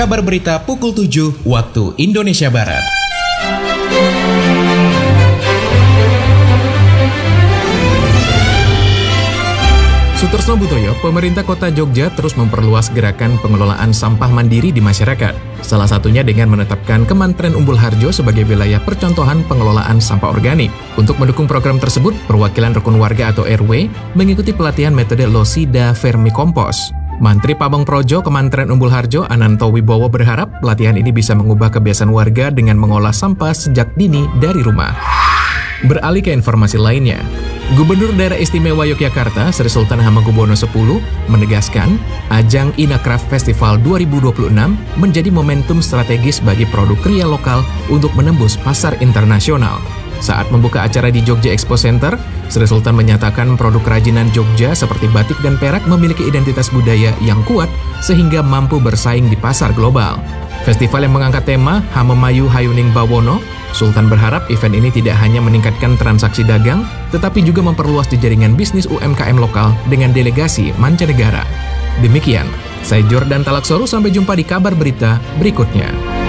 kabar berita pukul 7 waktu Indonesia Barat. Sutorsno Butoyo, pemerintah kota Jogja terus memperluas gerakan pengelolaan sampah mandiri di masyarakat. Salah satunya dengan menetapkan Kemantren Umbul Harjo sebagai wilayah percontohan pengelolaan sampah organik. Untuk mendukung program tersebut, perwakilan rukun warga atau RW mengikuti pelatihan metode Losida Vermikompos. Mantri Pabong Projo Kemantren Umbul Harjo Ananto Wibowo berharap pelatihan ini bisa mengubah kebiasaan warga dengan mengolah sampah sejak dini dari rumah. Beralih ke informasi lainnya, Gubernur Daerah Istimewa Yogyakarta Sri Sultan Hamengkubuwono X menegaskan ajang Inacraft Festival 2026 menjadi momentum strategis bagi produk kria lokal untuk menembus pasar internasional. Saat membuka acara di Jogja Expo Center, Sri Sultan menyatakan produk kerajinan Jogja seperti batik dan perak memiliki identitas budaya yang kuat sehingga mampu bersaing di pasar global. Festival yang mengangkat tema Hamemayu Hayuning Bawono, Sultan berharap event ini tidak hanya meningkatkan transaksi dagang, tetapi juga memperluas jaringan bisnis UMKM lokal dengan delegasi mancanegara. Demikian, saya Jordan Talaksoru, sampai jumpa di kabar berita berikutnya.